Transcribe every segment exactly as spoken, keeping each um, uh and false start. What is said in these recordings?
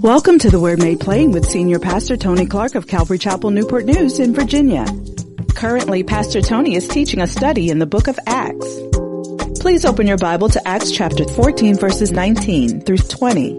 Welcome to the Word Made Plain with Senior Pastor Tony Clark of Calvary Chapel, Newport News in Virginia. Currently, Pastor Tony is teaching a study in the book of Acts. Please open your Bible to Acts chapter fourteen, verses nineteen through twenty.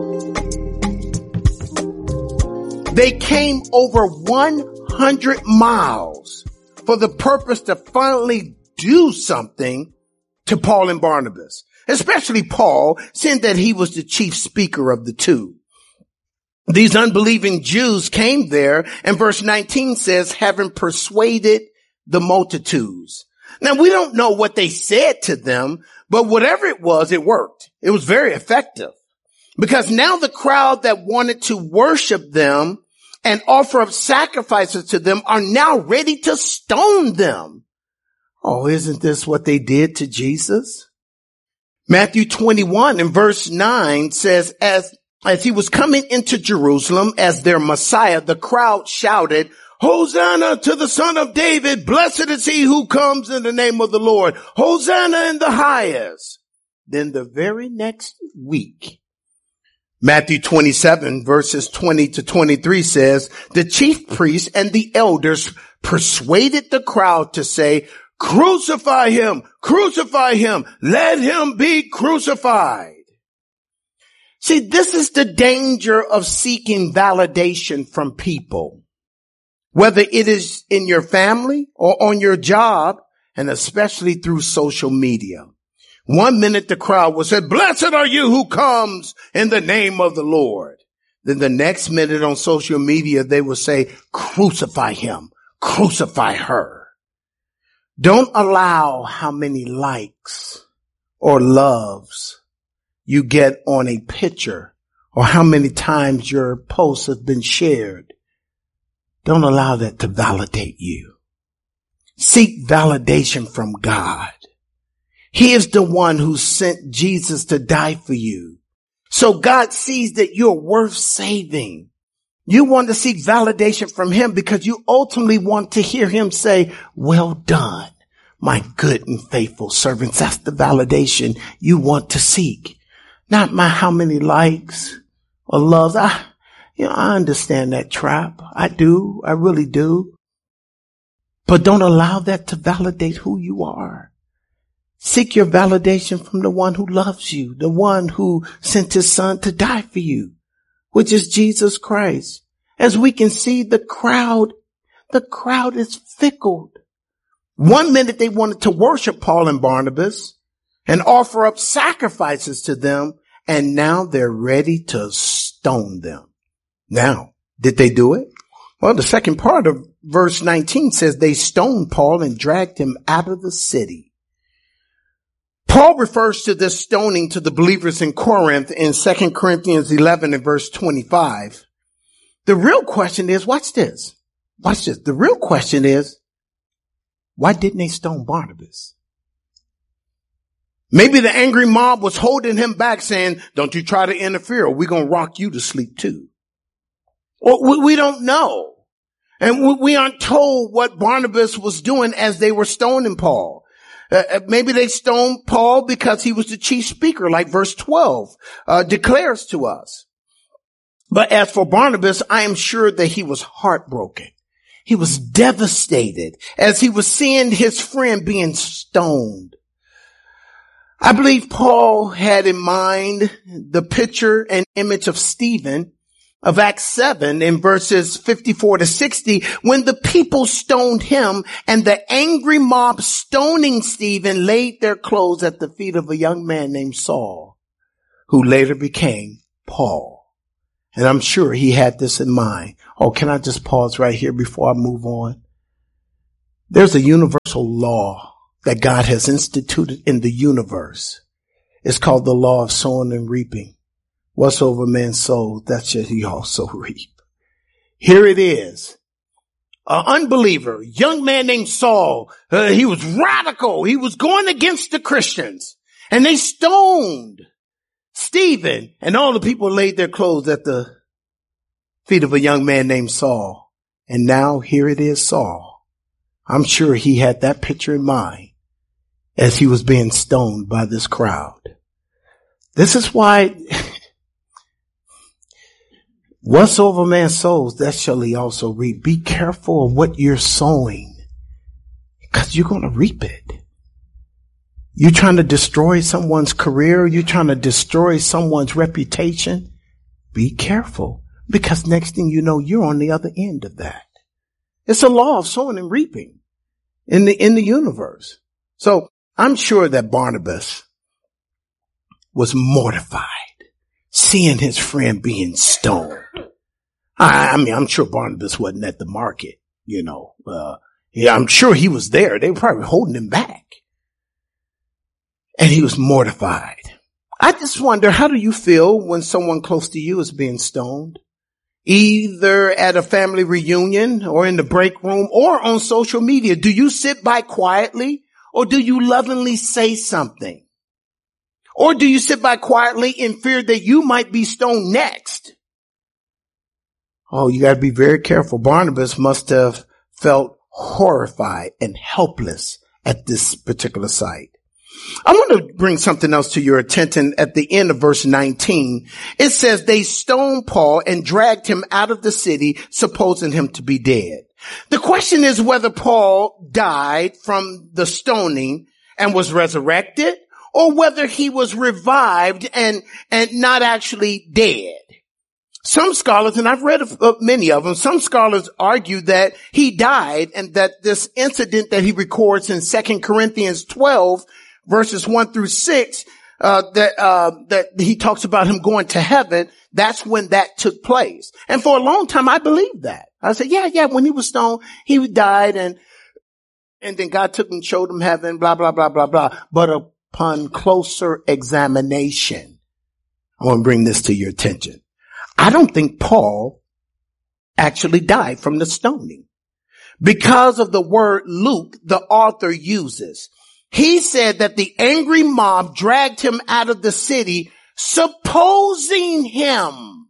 They came over one hundred miles for the purpose to finally do something to Paul and Barnabas, especially Paul, seeing that he was the chief speaker of the two. These unbelieving Jews came there, and verse nineteen says, having persuaded the multitudes. Now, we don't know what they said to them, but whatever it was, it worked. It was very effective, because now the crowd that wanted to worship them and offer up sacrifices to them are now ready to stone them. Oh, isn't this what they did to Jesus? Matthew twenty-one and verse nine says, as As he was coming into Jerusalem as their Messiah, the crowd shouted, Hosanna to the Son of David. Blessed is he who comes in the name of the Lord. Hosanna in the highest. Then the very next week, Matthew twenty-seven verses twenty to twenty-three says, the chief priests and the elders persuaded the crowd to say, crucify him, crucify him, let him be crucified. See, this is the danger of seeking validation from people, whether it is in your family or on your job, and especially through social media. One minute the crowd will say, blessed are you who comes in the name of the Lord. Then the next minute on social media, they will say, crucify him, crucify her. Don't allow how many likes or loves you get on a picture or how many times your post has been shared. Don't allow that to validate you. Seek validation from God. He is the one who sent Jesus to die for you. So God sees that you're worth saving. You want to seek validation from him because you ultimately want to hear him say, well done, my good and faithful servants. That's the validation you want to seek. Not my how many likes or loves. I, you know, I understand that trap. I do. I really do. But don't allow that to validate who you are. Seek your validation from the one who loves you, the one who sent his son to die for you, which is Jesus Christ. As we can see, the crowd, the crowd is fickle. One minute they wanted to worship Paul and Barnabas and offer up sacrifices to them, and now they're ready to stone them. Now, did they do it? Well, the second part of verse nineteen says they stoned Paul and dragged him out of the city. Paul refers to this stoning to the believers in Corinth in Second Corinthians eleven and verse twenty-five. The real question is, watch this. Watch this. The real question is, why didn't they stone Barnabas? Maybe the angry mob was holding him back saying, don't you try to interfere or we're going to rock you to sleep too. Or we, we don't know. And we, we aren't told what Barnabas was doing as they were stoning Paul. Uh, maybe they stoned Paul because he was the chief speaker, like verse twelve uh, declares to us. But as for Barnabas, I am sure that he was heartbroken. He was devastated as he was seeing his friend being stoned. I believe Paul had in mind the picture and image of Stephen of Acts seven in verses fifty-four to sixty, when the people stoned him and the angry mob stoning Stephen laid their clothes at the feet of a young man named Saul, who later became Paul. And I'm sure he had this in mind. Oh, can I just pause right here before I move on? There's a universal law that God has instituted in the universe. It's called the law of sowing and reaping. Whatsoever man sows, that shall he also reap. Here it is. An unbeliever, young man named Saul, uh, he was radical. He was going against the Christians. And they stoned Stephen. And all the people laid their clothes at the feet of a young man named Saul. And now here it is, Saul. I'm sure he had that picture in mind as he was being stoned by this crowd. This is why Whatsoever man sows, that shall he also reap. Be careful of what you're sowing, because you're going to reap it. You're trying to destroy someone's career. You're trying to destroy someone's reputation. Be careful, because next thing you know, you're on the other end of that. It's a law of sowing and reaping in the, in the universe. So I'm sure that Barnabas was mortified seeing his friend being stoned. I, I mean, I'm sure Barnabas wasn't at the market, you know. Uh, yeah, I'm sure he was there. They were probably holding him back. And he was mortified. I just wonder, how do you feel when someone close to you is being stoned? Either at a family reunion or in the break room or on social media. Do you sit by quietly, or do you lovingly say something? Or do you sit by quietly in fear that you might be stoned next? Oh, you got to be very careful. Barnabas must have felt horrified and helpless at this particular sight. I want to bring something else to your attention at the end of verse nineteen. It says they stoned Paul and dragged him out of the city, supposing him to be dead. The question is whether Paul died from the stoning and was resurrected, or whether he was revived and, and not actually dead. Some scholars, and I've read of, of many of them, some scholars argue that he died, and that this incident that he records in Second Corinthians twelve verses one through six, uh, that, uh, that he talks about him going to heaven. That's when that took place. And for a long time, I believed that. I said, yeah, yeah, when he was stoned, he died, and, and then God took him and showed him heaven, blah, blah, blah, blah, blah. But upon closer examination, I want to bring this to your attention. I don't think Paul actually died from the stoning, because of the word Luke, the author uses. He said that the angry mob dragged him out of the city, supposing him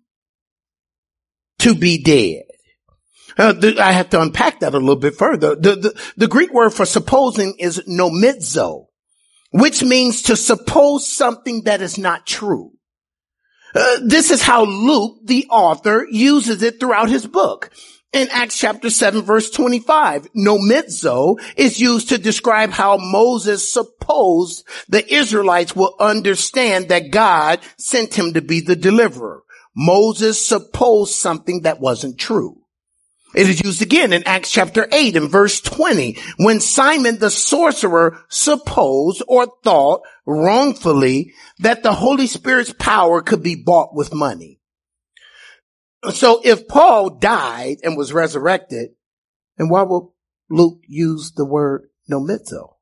to be dead. Uh, the, I have to unpack that a little bit further. The, the, the Greek word for supposing is nomizo, which means to suppose something that is not true. Uh, this is how Luke, the author, uses it throughout his book. In Acts chapter seven, verse twenty-five, nomizo is used to describe how Moses supposed the Israelites will understand that God sent him to be the deliverer. Moses supposed something that wasn't true. It is used again in Acts chapter eight and verse twenty, when Simon the sorcerer supposed or thought wrongfully that the Holy Spirit's power could be bought with money. So if Paul died and was resurrected, then why will Luke use the word nomizo?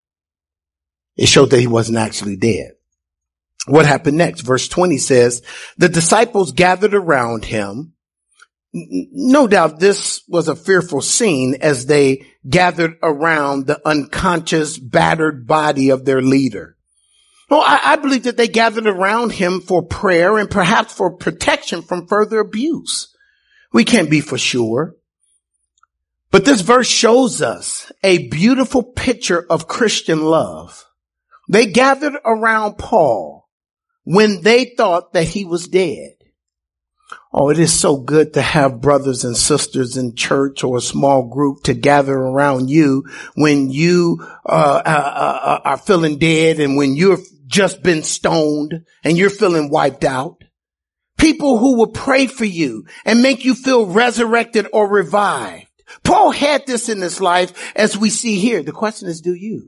It showed that he wasn't actually dead. What happened next? Verse twenty says, the disciples gathered around him. No doubt this was a fearful scene as they gathered around the unconscious, battered body of their leader. Well, I, I believe that they gathered around him for prayer and perhaps for protection from further abuse. We can't be for sure. But this verse shows us a beautiful picture of Christian love. They gathered around Paul when they thought that he was dead. Oh, it is so good to have brothers and sisters in church or a small group to gather around you when you uh, uh, are feeling dead and when you've just been stoned and you're feeling wiped out. People who will pray for you and make you feel resurrected or revived. Paul had this in his life, as we see here. The question is, do you?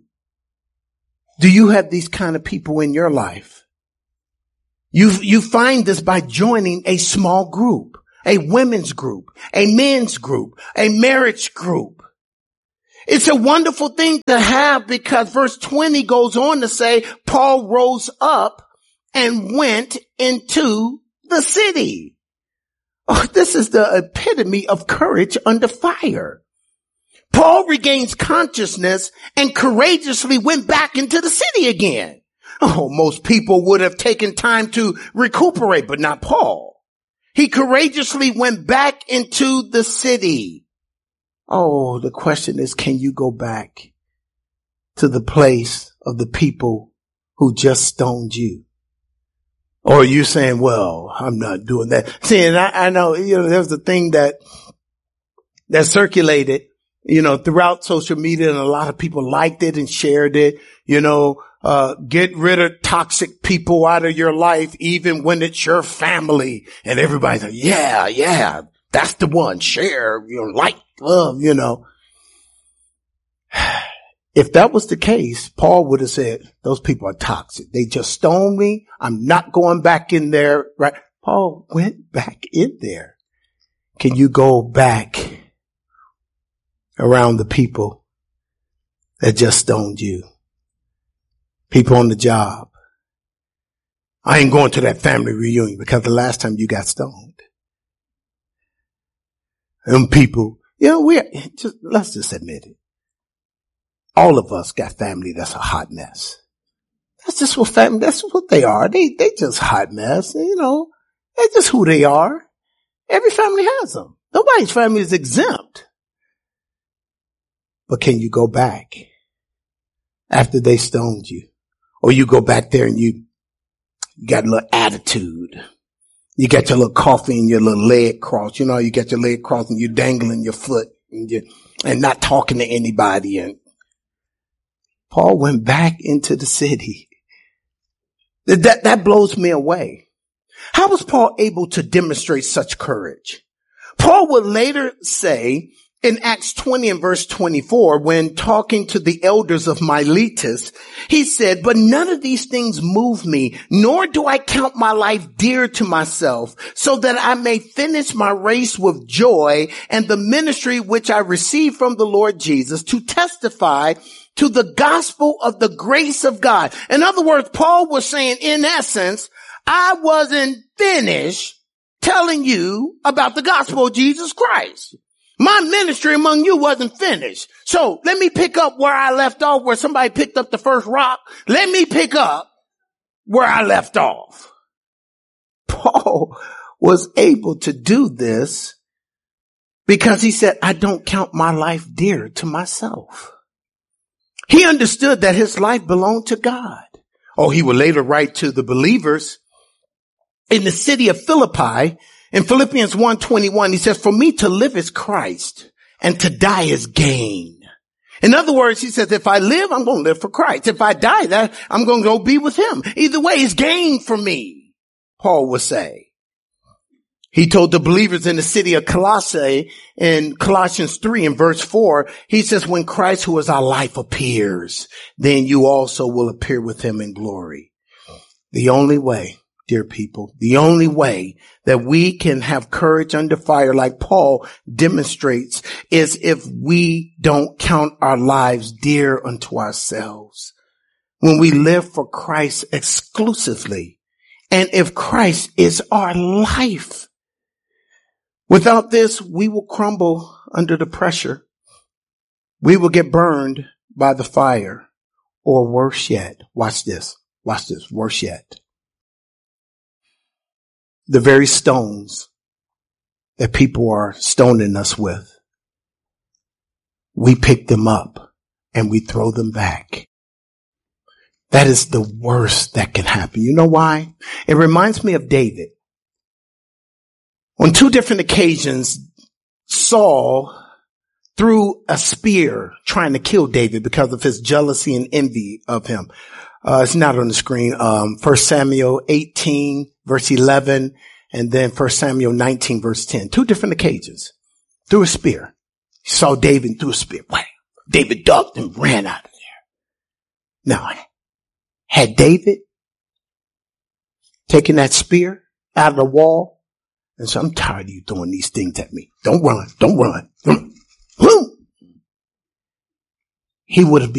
Do you have these kind of people in your life? You, you find this by joining a small group, a women's group, a men's group, a marriage group. It's a wonderful thing to have, because verse twenty goes on to say, Paul rose up and went into the city. Oh, this is the epitome of courage under fire. Paul regains consciousness and courageously went back into the city again. Oh, most people would have taken time to recuperate, but not Paul. He courageously went back into the city. Oh, the question is, can you go back to the place of the people who just stoned you? Or are you saying, well, I'm not doing that? See, and I, I know, you know, there's a thing that, that circulated, you know, throughout social media, and a lot of people liked it and shared it, you know, uh, get rid of toxic people out of your life, even when it's your family. And everybody's like, yeah, yeah, that's the one. Share, you know, like, love, you know. If that was the case, Paul would have said, those people are toxic. They just stoned me. I'm not going back in there. Right? Paul went back in there. Can you go back around the people that just stoned you? People on the job. I ain't going to that family reunion because the last time you got stoned. Them people, you know, we just, let's just admit it. All of us got family that's a hot mess. That's just what family, that's what they are. They, they just hot mess. You know, that's just who they are. Every family has them. Nobody's family is exempt. But can you go back after they stoned you? Or you go back there and you, you got a little attitude. You got your little coffee and your little leg crossed. You know, you got your leg crossed and you're dangling your foot and, you, and not talking to anybody. And Paul went back into the city. That, that blows me away. How was Paul able to demonstrate such courage? Paul would later say in Acts twenty and verse twenty-four, when talking to the elders of Miletus, he said, but none of these things move me, nor do I count my life dear to myself, so that I may finish my race with joy and the ministry which I received from the Lord Jesus to testify to the gospel of the grace of God. In other words, Paul was saying, in essence, I wasn't finished telling you about the gospel of Jesus Christ. My ministry among you wasn't finished. So let me pick up where I left off, where somebody picked up the first rock. Let me pick up where I left off. Paul was able to do this because he said, I don't count my life dear to myself. He understood that his life belonged to God. Oh, he would later write to the believers in the city of Philippi. In Philippians one twenty-one, he says, for me to live is Christ and to die is gain. In other words, he says, if I live, I'm going to live for Christ. If I die, that I'm going to go be with him. Either way, it's gain for me, Paul would say. He told the believers in the city of Colossae in Colossians three and verse four, he says, when Christ, who is our life, appears, then you also will appear with him in glory. The only way, dear people, the only way that we can have courage under fire like Paul demonstrates is if we don't count our lives dear unto ourselves. When we live for Christ exclusively, and if Christ is our life. Without this, we will crumble under the pressure. We will get burned by the fire, or worse yet, watch this, watch this, worse yet. The very stones that people are stoning us with, we pick them up and we throw them back. That is the worst that can happen. You know why? It reminds me of David. On two different occasions, Saul threw a spear trying to kill David because of his jealousy and envy of him. Uh, it's not on the screen. Um, First Samuel eighteen, verse eleven, and then First Samuel nineteen, verse ten. Two different occasions. Threw a spear. He saw David threw a spear. Wham! David ducked and ran out of there. Now, had David taken that spear out of the wall and said, I'm tired of you throwing these things at me. Don't run. Don't run. He would have